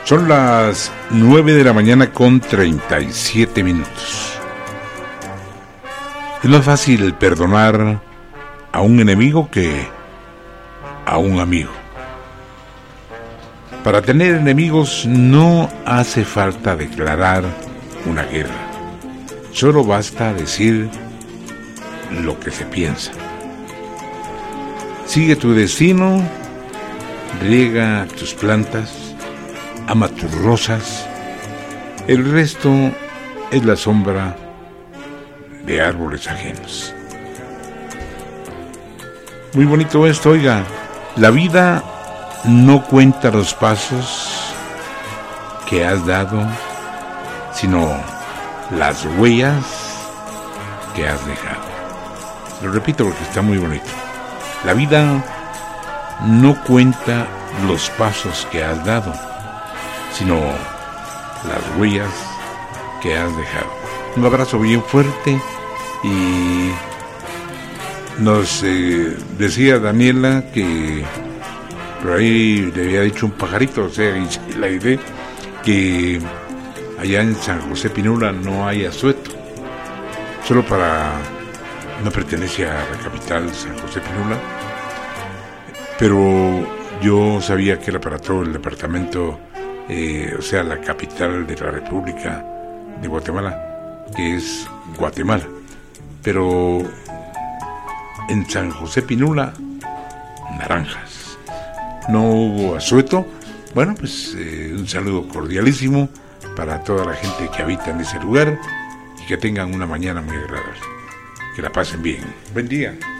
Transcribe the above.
Son las 9 de la mañana con 37 minutos. Es más fácil perdonar a un enemigo que a un amigo. Para tener enemigos no hace falta declarar una guerra. Solo basta decir lo que se piensa. Sigue tu destino, riega tus plantas, ama tus rosas. El resto es la sombra de árboles ajenos. Muy bonito esto, oiga. La vida no cuenta los pasos que has dado, sino las huellas que has dejado. Lo repito porque está muy bonito. La vida no cuenta los pasos que has dado, sino las huellas que has dejado. Un abrazo bien fuerte y nos decía Daniela que por ahí le había dicho un pajarito, o sea, y la idea que allá en San José Pinula no hay asueto, solo no pertenece a la capital San José Pinula, pero yo sabía que era para todo el departamento, o sea, la capital de la República de Guatemala, que es Guatemala, pero en San José Pinula, naranjas. No hubo asueto. Bueno, pues un saludo cordialísimo para toda la gente que habita en ese lugar y que tengan una mañana muy agradable. Que la pasen bien. Buen día.